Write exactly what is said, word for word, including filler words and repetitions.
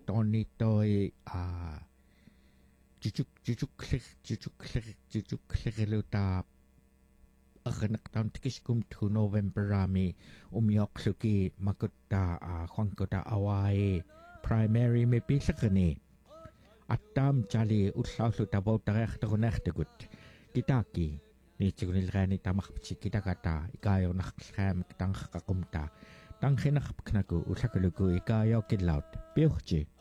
tonni toi a jujuk jujuk klik jujuk klik jujuk kliluta agenak taun tikiskum tu November rami umyok suki makutta a khwangkota awai primary me pisakani attam chali utsauslu tabautarek tagunektegut kitaki ni chigunilgani tamakchi kitakata ikayo nakskam kitangkakumta tangkhinakapknaku usakaluku ikayo kilaut piuhchi